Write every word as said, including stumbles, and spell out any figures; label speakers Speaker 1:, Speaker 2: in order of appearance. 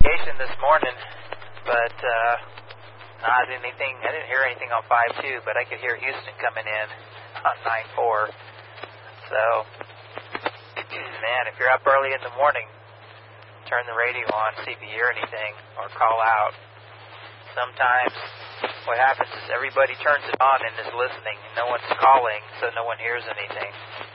Speaker 1: notification this morning, but uh, not anything. I didn't hear anything on five two, but I could hear Houston coming in on nine four. So, man, if you're up early in the morning, turn the radio on, see if you hear anything, or call out. Sometimes what happens is everybody turns it on and is listening, and no one's calling, so no one hears anything.